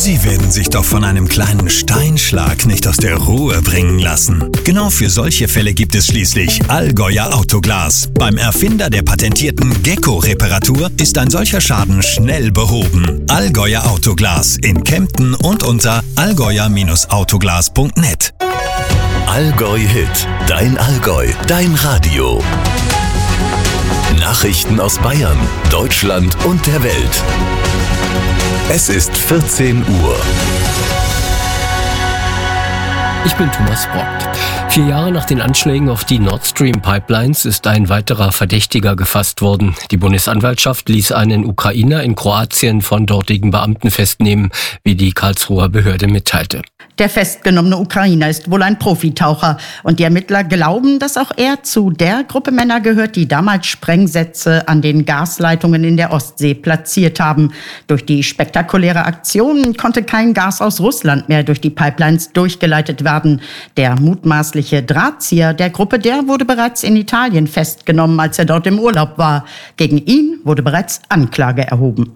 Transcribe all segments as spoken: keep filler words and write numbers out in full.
Sie werden sich doch von einem kleinen Steinschlag nicht aus der Ruhe bringen lassen. Genau für solche Fälle gibt es schließlich Allgäuer Autoglas. Beim Erfinder der patentierten Gecko-Reparatur ist ein solcher Schaden schnell behoben. Allgäuer Autoglas in Kempten und unter allgäuer Autoglas punkt net. Allgäu Hit, dein Allgäu, dein Radio. Nachrichten aus Bayern, Deutschland und der Welt. Es ist vierzehn Uhr. Ich bin Thomas Brock. Vier Jahre nach den Anschlägen auf die Nord Stream Pipelines ist ein weiterer Verdächtiger gefasst worden. Die Bundesanwaltschaft ließ einen Ukrainer in Kroatien von dortigen Beamten festnehmen, wie die Karlsruher Behörde mitteilte. Der festgenommene Ukrainer ist wohl ein Profitaucher und die Ermittler glauben, dass auch er zu der Gruppe Männer gehört, die damals Sprengsätze an den Gasleitungen in der Ostsee platziert haben. Durch die spektakuläre Aktion konnte kein Gas aus Russland mehr durch die Pipelines durchgeleitet werden. Der mutmaßliche Drahtzieher der Gruppe, der wurde bereits in Italien festgenommen, als er dort im Urlaub war. Gegen ihn wurde bereits Anklage erhoben.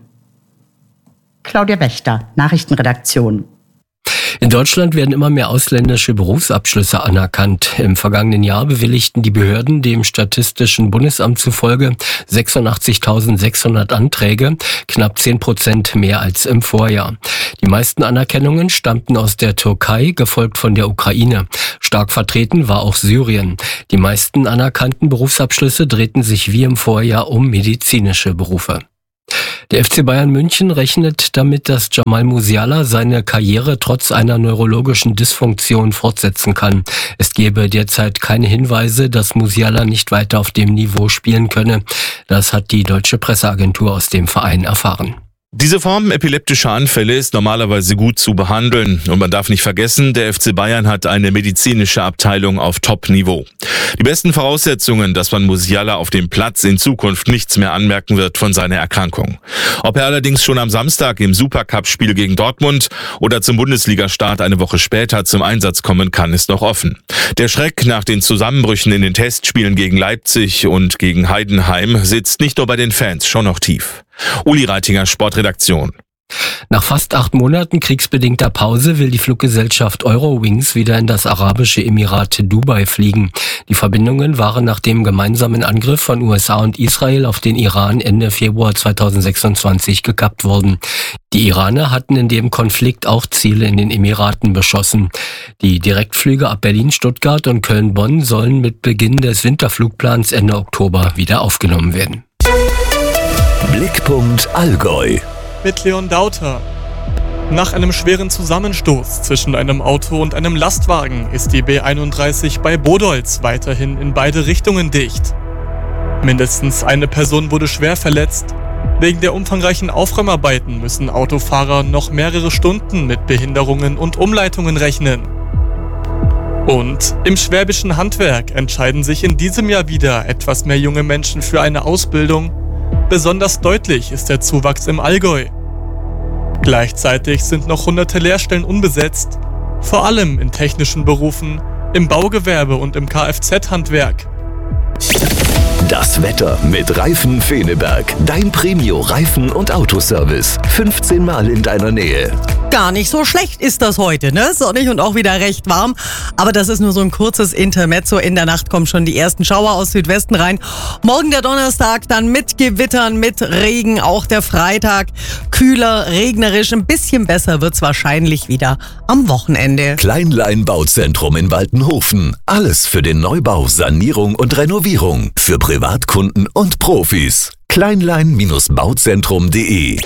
Claudia Wächter, Nachrichtenredaktion. In Deutschland werden immer mehr ausländische Berufsabschlüsse anerkannt. Im vergangenen Jahr bewilligten die Behörden dem Statistischen Bundesamt zufolge sechsundachtzigtausendsechshundert Anträge, knapp zehn Prozent mehr als im Vorjahr. Die meisten Anerkennungen stammten aus der Türkei, gefolgt von der Ukraine. Stark vertreten war auch Syrien. Die meisten anerkannten Berufsabschlüsse drehten sich wie im Vorjahr um medizinische Berufe. Der F C Bayern München rechnet damit, dass Jamal Musiala seine Karriere trotz einer neurologischen Dysfunktion fortsetzen kann. Es gebe derzeit keine Hinweise, dass Musiala nicht weiter auf dem Niveau spielen könne. Das hat die deutsche Presseagentur aus dem Verein erfahren. Diese Form epileptischer Anfälle ist normalerweise gut zu behandeln. Und man darf nicht vergessen, der F C Bayern hat eine medizinische Abteilung auf Top-Niveau. Die besten Voraussetzungen, dass man Musiala auf dem Platz in Zukunft nichts mehr anmerken wird von seiner Erkrankung. Ob er allerdings schon am Samstag im Supercup-Spiel gegen Dortmund oder zum Bundesliga-Start eine Woche später zum Einsatz kommen kann, ist noch offen. Der Schreck nach den Zusammenbrüchen in den Testspielen gegen Leipzig und gegen Heidenheim sitzt nicht nur bei den Fans schon noch tief. Uli Reitinger, Sportredaktion. Nach fast acht Monaten kriegsbedingter Pause will die Fluggesellschaft Eurowings wieder in das arabische Emirat Dubai fliegen. Die Verbindungen waren nach dem gemeinsamen Angriff von U S A und Israel auf den Iran Ende Februar zweitausendsechsundzwanzig gekappt worden. Die Iraner hatten in dem Konflikt auch Ziele in den Emiraten beschossen. Die Direktflüge ab Berlin, Stuttgart und Köln-Bonn sollen mit Beginn des Winterflugplans Ende Oktober wieder aufgenommen werden. Blickpunkt Allgäu. Mit Leon Dauter. Nach einem schweren Zusammenstoß zwischen einem Auto und einem Lastwagen ist die B einunddreißig bei Bodolz weiterhin in beide Richtungen dicht. Mindestens eine Person wurde schwer verletzt. Wegen der umfangreichen Aufräumarbeiten müssen Autofahrer noch mehrere Stunden mit Behinderungen und Umleitungen rechnen. Und im schwäbischen Handwerk entscheiden sich in diesem Jahr wieder etwas mehr junge Menschen für eine Ausbildung. Besonders deutlich ist der Zuwachs im Allgäu. Gleichzeitig sind noch hunderte Lehrstellen unbesetzt, vor allem in technischen Berufen, im Baugewerbe und im Kfz-Handwerk. Das Wetter mit Reifen Feneberg. Dein Premio-Reifen- und Autoservice. fünfzehn Mal in deiner Nähe. Gar nicht so schlecht ist das heute, ne? Sonnig und auch wieder recht warm. Aber das ist nur so ein kurzes Intermezzo. In der Nacht kommen schon die ersten Schauer aus Südwesten rein. Morgen der Donnerstag dann mit Gewittern, mit Regen. Auch der Freitag kühler, regnerisch. Ein bisschen besser wird's wahrscheinlich wieder am Wochenende. Kleinlein Bauzentrum in Waltenhofen. Alles für den Neubau, Sanierung und Renovierung. Für Privatkunden und Profis. kleinlein Bauzentrum punkt de.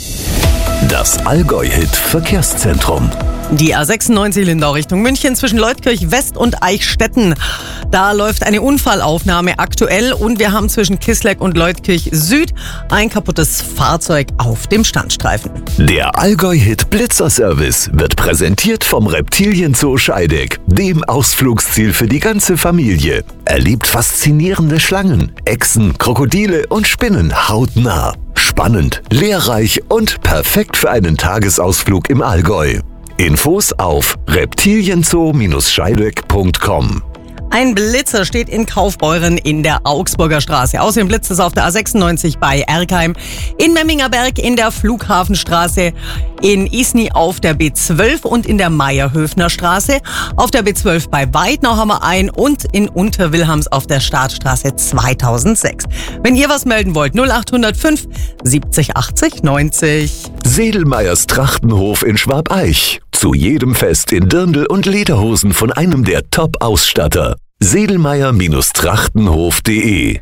Das Allgäu-Hit Verkehrszentrum. Die A sechsundneunzig Lindau Richtung München zwischen Leutkirch West und Eichstätten. Da läuft eine Unfallaufnahme aktuell und wir haben zwischen Kisleck und Leutkirch Süd ein kaputtes Fahrzeug auf dem Standstreifen. Der Allgäu-Hit Blitzerservice wird präsentiert vom Reptilienzoo Scheideck, dem Ausflugsziel für die ganze Familie. Erlebt faszinierende Schlangen, Echsen, Krokodile und Spinnen hautnah. Spannend, lehrreich und perfekt für einen Tagesausflug im Allgäu. Infos auf reptilienzoo Scheideck punkt com. Ein Blitzer steht in Kaufbeuren in der Augsburger Straße. Außerdem blitzt es auf der A sechsundneunzig bei Erkheim, in Memmingerberg in der Flughafenstraße, in Isny auf der B zwölf und in der Meierhöfner Straße. Auf der B zwölf bei Weidnau haben wir ein und in Unterwilhams auf der Startstraße zweitausendsechs. Wenn ihr was melden wollt, null acht null fünf siebzig achtzig neunzig. Sedelmeyers Trachtenhof in Schwabeich. Zu jedem Fest in Dirndl und Lederhosen von einem der Top-Ausstatter. Sedelmeyer-Trachtenhof punkt de.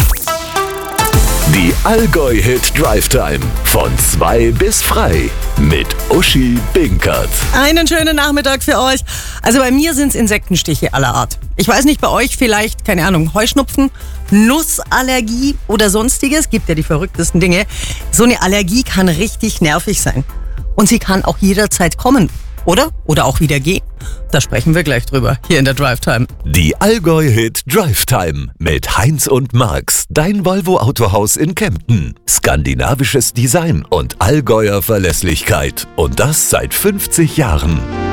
Die Allgäu-Hit Drive Time. Von zwei bis frei. Mit Uschi Binkert. Einen schönen Nachmittag für euch. Also bei mir sind es Insektenstiche aller Art. Ich weiß nicht, bei euch vielleicht, keine Ahnung, Heuschnupfen, Nussallergie oder sonstiges. Gibt ja die verrücktesten Dinge. So eine Allergie kann richtig nervig sein. Und sie kann auch jederzeit kommen. Oder? Oder auch wieder gehen. Da sprechen wir gleich drüber, hier in der Drive Time. Die Allgäu-Hit Drive Time mit Heinz und Marx, dein Volvo-Autohaus in Kempten. Skandinavisches Design und Allgäuer Verlässlichkeit. Und das seit fünfzig Jahren.